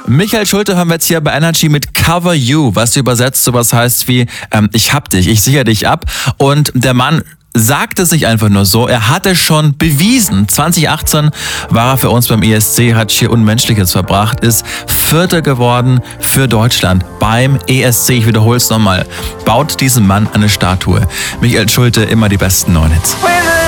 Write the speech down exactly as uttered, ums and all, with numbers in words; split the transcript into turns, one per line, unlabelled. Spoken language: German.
Michael Schulte hören wir jetzt hier bei Energy mit Cover You, was übersetzt sowas heißt wie ähm, ich hab dich, ich sichere dich ab. Und der Mann sagt es nicht einfach nur so, er hat es schon bewiesen. zwanzig achtzehn war er für uns beim E S C, hat hier Unmenschliches verbracht, ist Vierter geworden für Deutschland beim E S C. Ich wiederhole es nochmal, baut diesem Mann eine Statue. Michael Schulte, immer die besten neuen Hits.